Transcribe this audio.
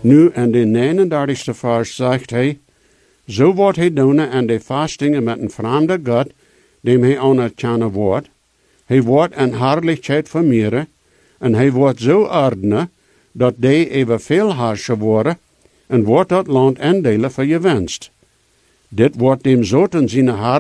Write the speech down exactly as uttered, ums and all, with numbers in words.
Nu in de negenendertigste vers zegt hij, zo wordt hij doen en de vastingen met een vreemde God, dem hij onerkennen wordt. Hij wordt een herrlichheid vermeerderen, en hij wordt zo ordenen, dat die even veel harsje worden, en wordt dat land indelen voor je wenst. Dit wordt dem zoten zijn